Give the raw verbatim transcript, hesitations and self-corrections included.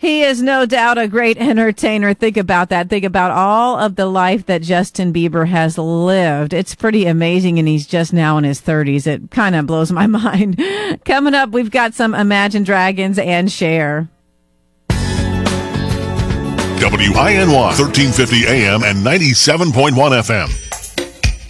He is no doubt a great entertainer. Think about that. Think about all of the life that Justin Bieber has lived. It's pretty amazing, and he's just now in his thirties. It kind of blows my mind. Coming up, we've got some Imagine Dragons and Cher. W I N Y, thirteen fifty A M and ninety-seven point one F M.